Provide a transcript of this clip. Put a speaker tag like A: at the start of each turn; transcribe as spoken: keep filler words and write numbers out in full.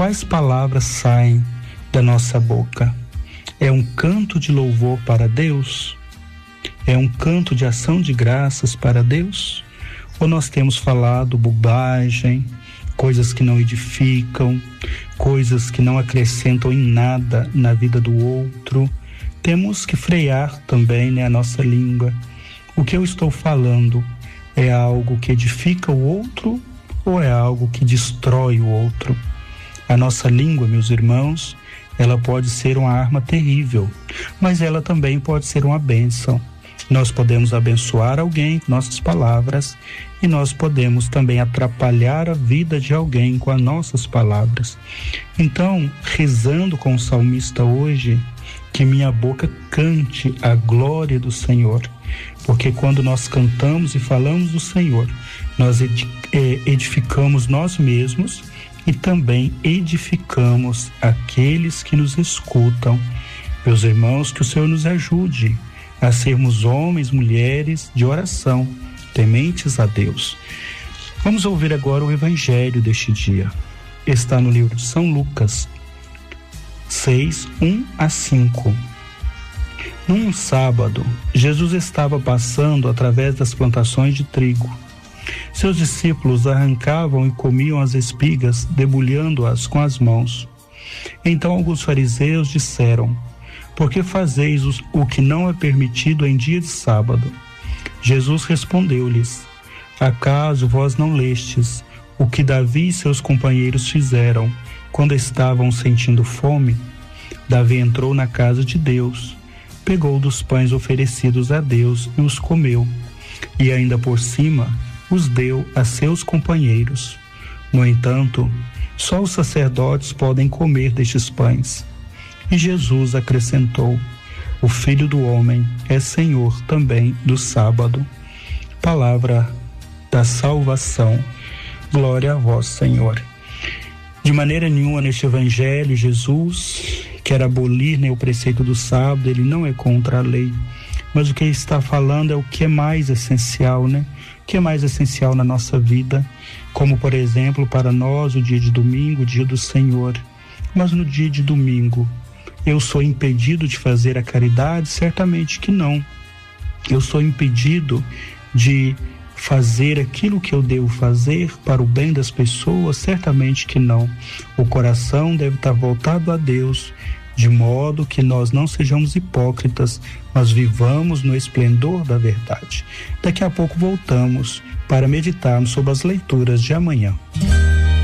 A: quais palavras saem da nossa boca? É um canto de louvor para Deus? É um canto de ação de graças para Deus? Ou nós temos falado bobagem, coisas que não edificam, coisas que não acrescentam em nada na vida do outro? Temos que frear também, né, a nossa língua. O que eu estou falando é algo que edifica o outro ou é algo que destrói o outro? A nossa língua, meus irmãos, ela pode ser uma arma terrível, mas ela também pode ser uma bênção. Nós podemos abençoar alguém com nossas palavras e nós podemos também atrapalhar a vida de alguém com as nossas palavras. Então, rezando com o salmista hoje, que minha boca cante a glória do Senhor, porque quando nós cantamos e falamos do Senhor, nós edificamos nós mesmos e também edificamos aqueles que nos escutam. Meus irmãos, que o Senhor nos ajude a sermos homens, mulheres de oração, tementes a Deus. Vamos ouvir agora o evangelho deste dia. Está no livro de São Lucas, seis, um a cinco. Num sábado, Jesus estava passando através das plantações de trigo. Seus discípulos arrancavam e comiam as espigas, debulhando-as com as mãos. Então alguns fariseus disseram: por que fazeis o que não é permitido em dia de sábado? Jesus respondeu-lhes: acaso vós não lestes o que Davi e seus companheiros fizeram quando estavam sentindo fome? Davi entrou na casa de Deus, pegou dos pães oferecidos a Deus e os comeu, e ainda por cima os deu a seus companheiros. No entanto, só os sacerdotes podem comer destes pães. E Jesus acrescentou: o Filho do Homem é Senhor também do sábado. Palavra da salvação. Glória a vós, Senhor. De maneira nenhuma neste evangelho, Jesus quer abolir, né, o preceito do sábado. Ele não é contra a lei, mas o que ele está falando é o que é mais essencial, né? O que é mais essencial na nossa vida, como por exemplo para nós o dia de domingo, o dia do Senhor. Mas no dia de domingo, eu sou impedido de fazer a caridade? Certamente que não. Eu sou impedido de fazer aquilo que eu devo fazer para o bem das pessoas? Certamente que não. O coração deve estar voltado a Deus, de modo que nós não sejamos hipócritas, mas vivamos no esplendor da verdade. Daqui a pouco voltamos para meditarmos sobre as leituras de amanhã.